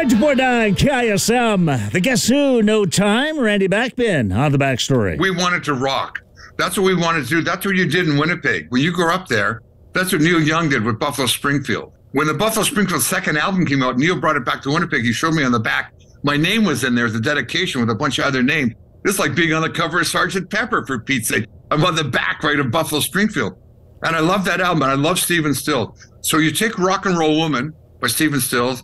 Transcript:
90.9 KISM. The Guess Who, No Time, Randy Backman on the Backstory. We wanted to rock. That's what we wanted to do. That's what you did in Winnipeg. When you grew up there, that's what Neil Young did with Buffalo Springfield. When the Buffalo Springfield second album came out, Neil brought it back to Winnipeg. He showed me on the back. My name was in there as a dedication with a bunch of other names. It's like being on the cover of Sgt. Pepper, for Pete's sake. I'm on the back, right, of Buffalo Springfield. And I love that album, and I love Stephen Stills. So you take Rock and Roll Woman by Stephen Stills,